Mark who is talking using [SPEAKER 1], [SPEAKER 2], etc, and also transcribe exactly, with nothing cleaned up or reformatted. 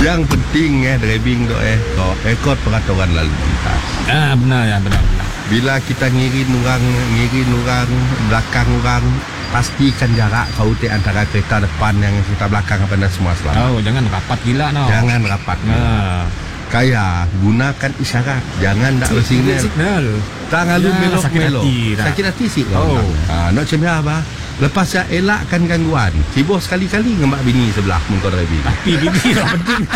[SPEAKER 1] Yang penting eh driving tu eh kau rekod peraturan lalu lintas.
[SPEAKER 2] Ah benar ya, benar benar.
[SPEAKER 1] Bila kita ngirin orang, ngirin orang, belakang orang, pastikan jarak kau te antara kereta depan yang kereta belakang apa dan semua selamat.
[SPEAKER 2] Oh, jangan rapat gila no.
[SPEAKER 1] Jangan rapat.
[SPEAKER 2] Ah.
[SPEAKER 1] Kaya gunakan isyarat, jangan nak bersignal.
[SPEAKER 2] Signal.
[SPEAKER 1] Tak ngalu
[SPEAKER 2] Ya,
[SPEAKER 1] belok
[SPEAKER 2] sakit
[SPEAKER 1] belok.
[SPEAKER 2] hati dah.
[SPEAKER 1] Sakit hati sih kau.
[SPEAKER 2] Oh.
[SPEAKER 1] Ah, nak macam apa? Lepas saya elakkan gangguan. Sibuk sekali-kali dengan mak bini sebelah mun kau driving.
[SPEAKER 2] Tapi bibi lah penting.